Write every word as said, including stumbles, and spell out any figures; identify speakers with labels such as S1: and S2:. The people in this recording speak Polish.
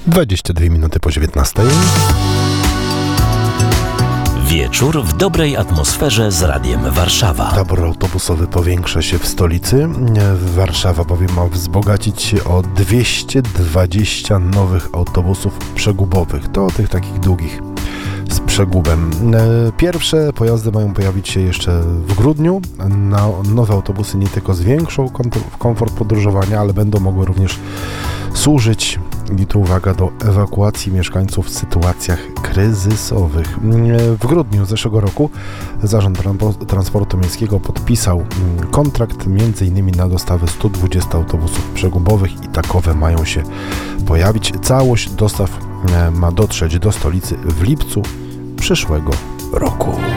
S1: dwadzieścia dwie minuty po dziewiętnastej.
S2: Wieczór w dobrej atmosferze z Radiem Warszawa.
S1: Tabor autobusowy powiększa się w stolicy. Warszawa bowiem ma wzbogacić się o dwieście dwadzieścia nowych autobusów przegubowych. To tych takich długich z przegubem. Pierwsze pojazdy mają pojawić się jeszcze w grudniu. Nowe autobusy nie tylko zwiększą komfort podróżowania, ale będą mogły również służyć, i tu uwaga, do ewakuacji mieszkańców w sytuacjach kryzysowych. W grudniu zeszłego roku Zarząd Transportu Miejskiego podpisał kontrakt między innymi na dostawę stu dwudziestu autobusów przegubowych i takowe mają się pojawić. Całość dostaw ma dotrzeć do stolicy w lipcu przyszłego roku.